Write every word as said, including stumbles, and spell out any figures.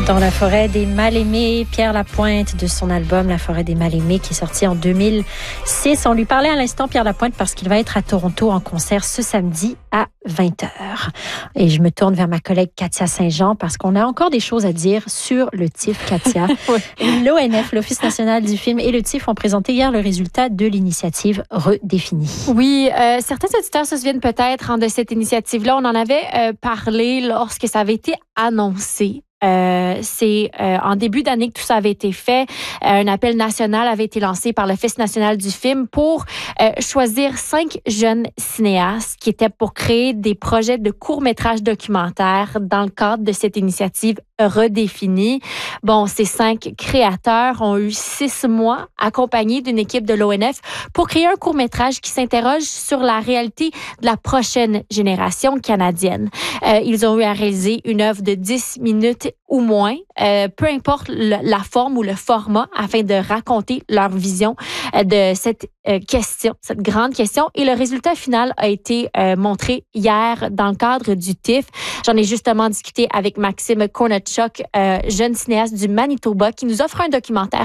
Dans la forêt des mal-aimés, Pierre Lapointe de son album La forêt des mal-aimés qui est sorti en deux mille six. On lui parlait à l'instant, Pierre Lapointe, parce qu'il va être à Toronto en concert ce samedi à vingt heures. Et je me tourne vers ma collègue Katia Saint-Jean parce qu'on a encore des choses à dire sur le T I F, Katia. Oui. L'O N F, l'Office national du film, et le T I F ont présenté hier le résultat de l'initiative Redéfinie. Oui, euh, certains auditeurs se souviennent peut-être hein, de cette initiative-là. On en avait euh, parlé lorsque ça avait été annoncé. Euh, c'est euh, en début d'année que tout ça avait été fait. Euh, un appel national avait été lancé par l'Office national du film pour euh, choisir cinq jeunes cinéastes qui étaient pour créer des projets de courts-métrages documentaires dans le cadre de cette initiative Redéfinie. Bon, ces cinq créateurs ont eu six mois accompagnés d'une équipe de l'O N F pour créer un court-métrage qui s'interroge sur la réalité de la prochaine génération canadienne. Euh, ils ont eu à réaliser une œuvre de dix minutes ou moins, euh, peu importe le, la forme ou le format, afin de raconter leur vision euh, de cette euh, question, cette grande question. Et le résultat final a été euh, montré hier dans le cadre du T I F. J'en ai justement discuté avec Maxime Kornatchuk, euh, jeune cinéaste du Manitoba, qui nous offre un documentaire